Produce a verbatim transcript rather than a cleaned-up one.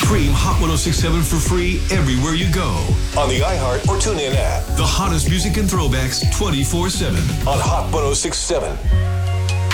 Stream Hot one oh six point seven for free everywhere you go. On the iHeart or TuneIn app. The hottest music and throwbacks twenty-four seven. On Hot one oh six point seven.